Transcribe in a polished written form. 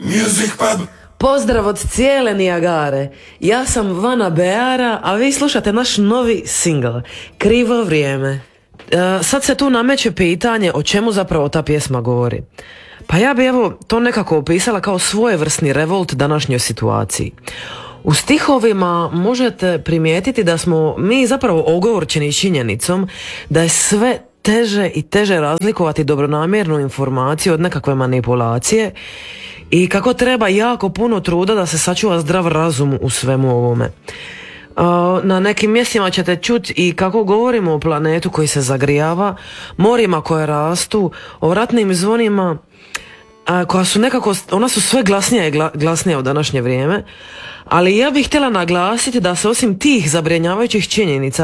Pozdrav od cijele Nijagare. Ja sam Vana Beara, a vi slušate naš novi singl Krivo vrijeme. Sad se tu nameće pitanje o čemu zapravo ta pjesma govori. Pa ja bi to nekako opisala kao svojevrsni revolt današnjoj situaciji. U stihovima možete primijetiti da smo mi zapravo ogorčeni činjenicom da je sve teže i teže razlikovati dobronamjernu informaciju od nekakve manipulacije i kako treba jako puno truda da se sačuva zdrav razum u svemu ovome. Na nekim mjestima ćete čuti i kako govorimo o planetu koji se zagrijava, morima koje rastu, o ratnim zvonima koja su nekako, ona su sve glasnija i glasnija u današnje vrijeme, ali ja bih htjela naglasiti da se osim tih zabrinjavajućih činjenica